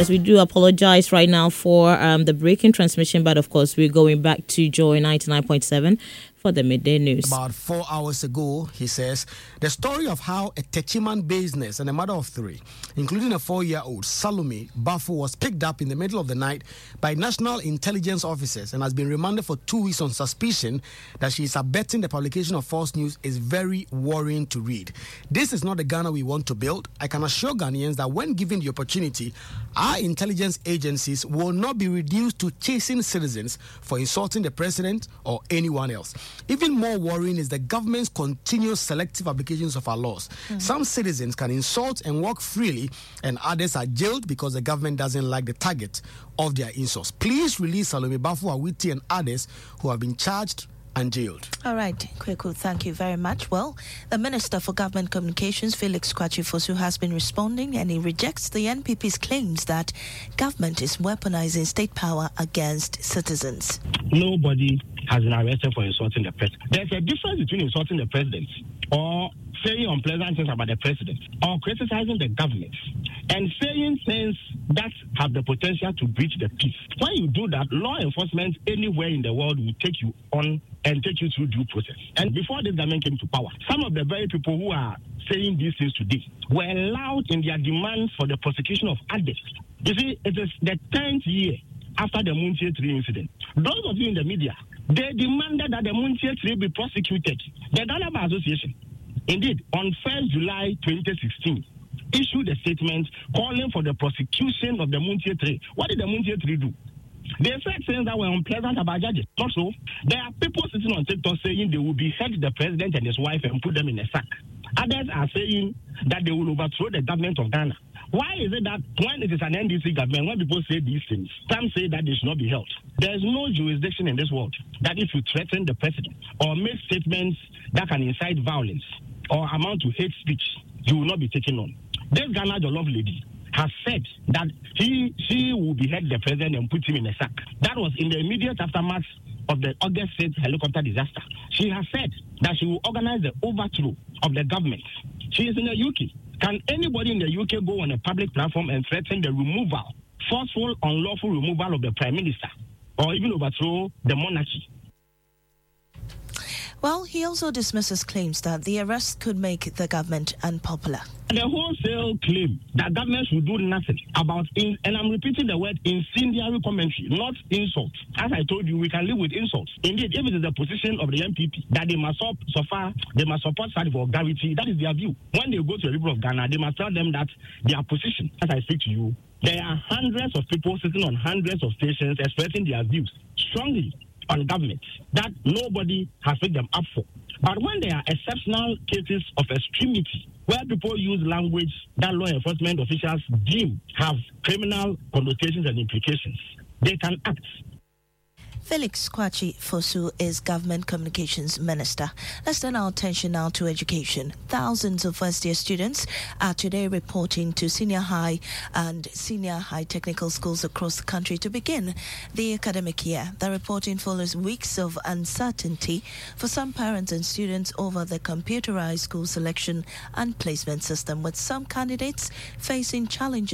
Yes, we do apologize right now for the breaking transmission, but of course we're going back to Joy 99.7 for the midday news. About 4 hours ago, he says, the story of how a Techiman-based nurse and a mother of three, including a 4-year-old, Salome Bafo, was picked up in the middle of the night by national intelligence officers and has been remanded for 2 weeks on suspicion that she is abetting the publication of false news is very worrying to read. This is not the Ghana we want to build. I can assure Ghanaians that when given the opportunity, our intelligence agencies will not be reduced to chasing citizens for insulting the president or anyone else. Even more worrying is the government's continuous selective applications of our laws. Some citizens can insult and walk freely, and others are jailed because the government doesn't like the target of their insults. Please release Salome Bafo Awiti and others who have been charged and jailed. All right, Kweku, thank you very much. Well, the Minister for Government Communications, Felix Kwakye Fosu, has been responding, and he rejects the NPP's claims that government is weaponizing state power against citizens. Nobody has been arrested for insulting the president. There's a difference between insulting the president or saying unpleasant things about the president or criticizing the government and saying things that have the potential to breach the peace. When you do that, law enforcement anywhere in the world will take you on and take you through due process. And before this government came to power, some of the very people who are saying these things today were loud in their demands for the prosecution of others. You see, it is the 10th year after the Muntie 3 incident. Those of you in the media, they demanded that the Muntie 3 be prosecuted. The Ghana Bar Association, indeed, on 1st July 2016, issued a statement calling for the prosecution of the Muntie 3. What did the Muntie 3 do? They said things that were unpleasant about judges. Also, there are people sitting on TikTok saying they will behead the president and his wife and put them in a sack. Others are saying that they will overthrow the government of Ghana. Why is it that when it is an NDC government, when people say these things, some say that they should not be held? There is no jurisdiction in this world that if you threaten the president or make statements that can incite violence or amount to hate speech, you will not be taken on. This Ghana Jollof lady has said that she will behead the president and put him in a sack. That was in the immediate aftermath of the August 6th helicopter disaster. She has said that she will organize the overthrow of the government. She is in the UK. Can anybody in the UK go on a public platform and threaten the removal, forceful, unlawful removal of the Prime Minister, or even overthrow the monarchy? Well, he also dismisses claims that the arrest could make the government unpopular. The wholesale claim that government should do nothing about, and I'm repeating the word incendiary commentary, not insult. As I told you, we can live with insults. Indeed, if it is the position of the MPP that they must support Sadi for Gravity, that is their view. When they go to the people of Ghana, they must tell them that their position, as I say to you, there are hundreds of people sitting on hundreds of stations expressing their views strongly on government that nobody has picked them up for. But when there are exceptional cases of extremity, where people use language that law enforcement officials deem have criminal connotations and implications, they can act. Felix Kwakye Fosu is Government Communications Minister. Let's turn our attention now to education. Thousands of first-year students are today reporting to senior high and senior high technical schools across the country to begin the academic year. The reporting follows weeks of uncertainty for some parents and students over the computerized school selection and placement system, with some candidates facing challenges